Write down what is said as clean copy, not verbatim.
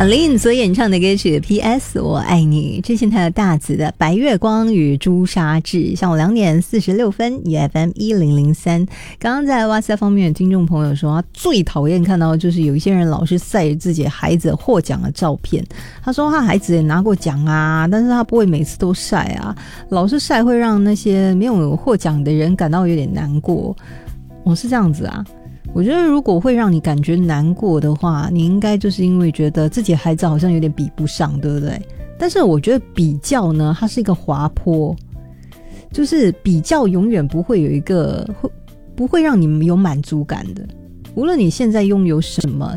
阿令所演唱的歌曲 PS 我爱你，之前他有大紫的白月光与朱砂痣，下午2点46分 EFM 1003。刚刚在 WhatsApp 方面的听众朋友说，他最讨厌看到就是有一些人老是晒自己孩子获奖的照片。他说他孩子也拿过奖啊，但是他不会每次都晒啊，老是晒会让那些没有获奖的人感到有点难过。是这样子啊。我觉得如果会让你感觉难过的话，你应该就是因为觉得自己的孩子好像有点比不上，对不对？但是我觉得比较呢，它是一个滑坡，就是比较永远不会有一个不会让你们有满足感的。无论你现在拥有什么，